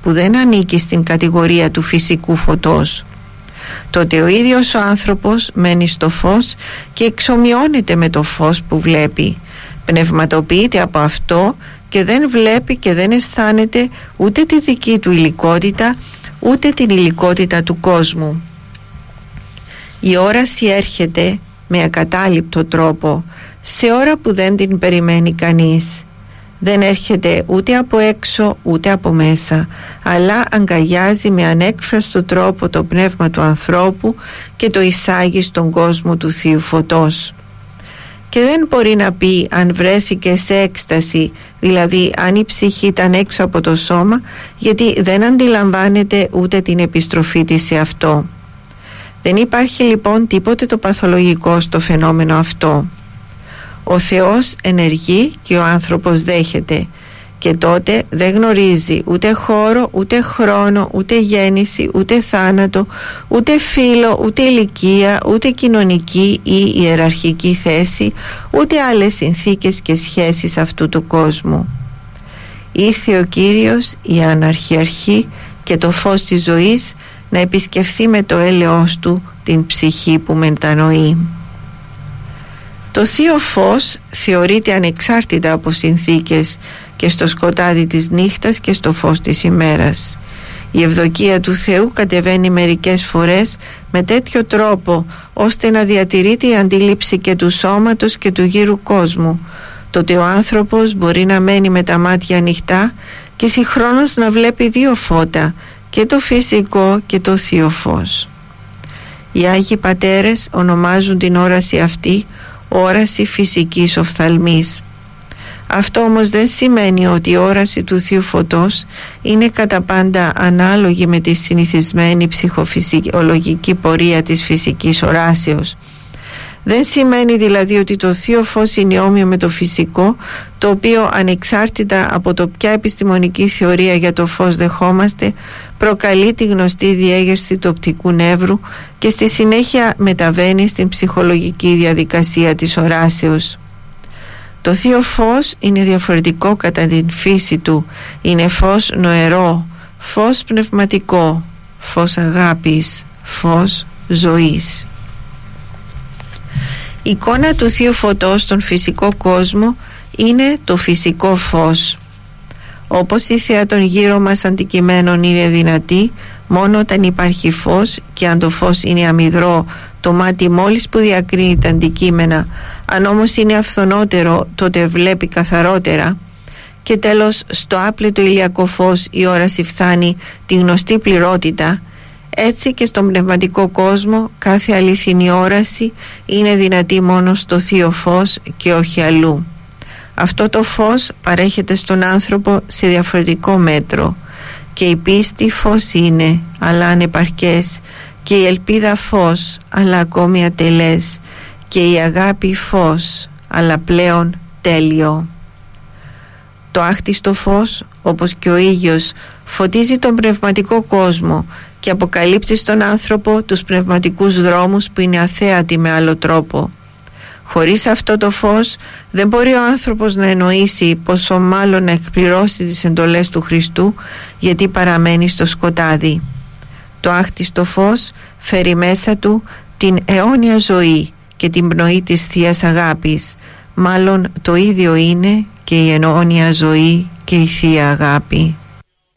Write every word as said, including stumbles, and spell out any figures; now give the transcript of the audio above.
που δεν ανήκει στην κατηγορία του φυσικού φωτός, τότε ο ίδιος ο άνθρωπος μένει στο φως και εξομοιώνεται με το φως που βλέπει, πνευματοποιείται από αυτό και δεν βλέπει και δεν αισθάνεται ούτε τη δική του υλικότητα ούτε την υλικότητα του κόσμου. Η όραση έρχεται με ακατάληπτο τρόπο σε ώρα που δεν την περιμένει κανείς. Δεν έρχεται ούτε από έξω ούτε από μέσα, αλλά αγκαλιάζει με ανέκφραστο τρόπο το πνεύμα του ανθρώπου και το εισάγει στον κόσμο του Θείου Φωτός. Και δεν μπορεί να πει αν βρέθηκε σε έκσταση, δηλαδή αν η ψυχή ήταν έξω από το σώμα, γιατί δεν αντιλαμβάνεται ούτε την επιστροφή της σε αυτό. Δεν υπάρχει λοιπόν τίποτε το παθολογικό στο φαινόμενο αυτό. Ο Θεός ενεργεί και ο άνθρωπος δέχεται, και τότε δεν γνωρίζει ούτε χώρο, ούτε χρόνο, ούτε γέννηση, ούτε θάνατο, ούτε φύλο, ούτε ηλικία, ούτε κοινωνική ή ιεραρχική θέση, ούτε άλλες συνθήκες και σχέσεις αυτού του κόσμου. Ήρθε ο Κύριος, η αναρχιαρχή και το φως της ζωής, να επισκεφθεί με το έλεος του την ψυχή που μετανοεί. Το θείο φως θεωρείται ανεξάρτητα από συνθήκες και στο σκοτάδι της νύχτας και στο φως της ημέρας. Η ευδοκία του Θεού κατεβαίνει μερικές φορές με τέτοιο τρόπο ώστε να διατηρείται η αντίληψη και του σώματος και του γύρου κόσμου. Τότε ο άνθρωπος μπορεί να μένει με τα μάτια ανοιχτά και συγχρόνως να βλέπει δύο φώτα, και το φυσικό και το θείο φως. Οι Άγιοι Πατέρες ονομάζουν την όραση αυτή όραση φυσικής οφθαλμής. Αυτό όμως δεν σημαίνει ότι η όραση του Θείου Φωτός είναι κατά πάντα ανάλογη με τη συνηθισμένη ψυχοφυσιολογική πορεία της φυσικής οράσεως. Δεν σημαίνει δηλαδή ότι το θείο φως είναι όμοιο με το φυσικό, το οποίο ανεξάρτητα από το ποια επιστημονική θεωρία για το φως δεχόμαστε, προκαλεί τη γνωστή διέγερση του οπτικού νεύρου και στη συνέχεια μεταβαίνει στην ψυχολογική διαδικασία της οράσεως. Το θείο φως είναι διαφορετικό κατά την φύση του. Είναι φως νοερό, φως πνευματικό, φως αγάπης, φως ζωής. Η εικόνα του Θείου Φωτός στον φυσικό κόσμο είναι το φυσικό φως. Όπως η θέα των γύρω μας αντικειμένων είναι δυνατή μόνο όταν υπάρχει φως, και αν το φως είναι αμυδρό, το μάτι μόλις που διακρίνει τα αντικείμενα, αν όμως είναι αυθονότερο, τότε βλέπει καθαρότερα. Και τέλος, στο άπλετο ηλιακό φως η όραση φτάνει τη γνωστή πληρότητα. Έτσι και στον πνευματικό κόσμο κάθε αληθινή όραση είναι δυνατή μόνο στο θείο φως και όχι αλλού. Αυτό το φως παρέχεται στον άνθρωπο σε διαφορετικό μέτρο, και η πίστη φως είναι αλλά ανεπαρκές, και η ελπίδα φως αλλά ακόμη ατελές, και η αγάπη φως αλλά πλέον τέλειο. Το άχτιστο φως, όπως και ο ήλιος, φωτίζει τον πνευματικό κόσμο και αποκαλύπτει στον άνθρωπο τους πνευματικούς δρόμους που είναι αθέατοι με άλλο τρόπο. Χωρίς αυτό το φως δεν μπορεί ο άνθρωπος να εννοήσει, πόσο μάλλον να εκπληρώσει τις εντολές του Χριστού, γιατί παραμένει στο σκοτάδι. Το άχτιστο φως φέρει μέσα του την αιώνια ζωή και την πνοή της Θείας Αγάπης. Μάλλον το ίδιο είναι και η αιώνια ζωή και η Θεία Αγάπη.